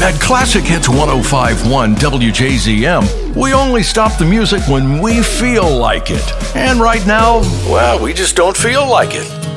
At Classic Hits 105.1 WJZM, we only stop the music when we feel like it. And right now, well, we just don't feel like it.